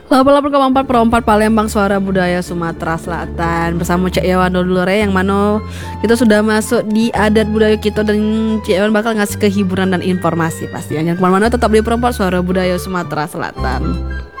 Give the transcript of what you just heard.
88,4 per 4 Palembang, Suara Budaya Sumatera Selatan. Bersama Cak Yawan dulu yang mana kita sudah masuk di adat budaya kita, dan Cak Yawan bakal ngasih kehiburan dan informasi pastinya. Jangan kemana-mana, tetap di Perempat Suara Budaya Sumatera Selatan.